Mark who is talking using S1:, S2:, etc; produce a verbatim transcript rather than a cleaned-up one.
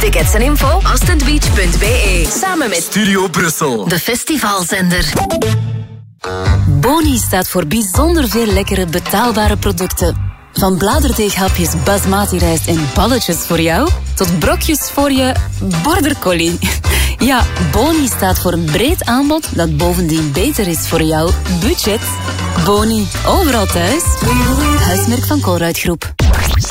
S1: Tickets en info astentbeach punt b e. Samen met
S2: Studio Brussel,
S1: de festivalzender.
S3: Boni staat voor bijzonder veel lekkere betaalbare producten. Van bladerdeeghapjes basmati rijst en balletjes voor jou, tot brokjes voor je border collie. Ja, Boni staat voor een breed aanbod dat bovendien beter is voor jouw budget. Boni, overal thuis. Huismerk van Colruyt Groep.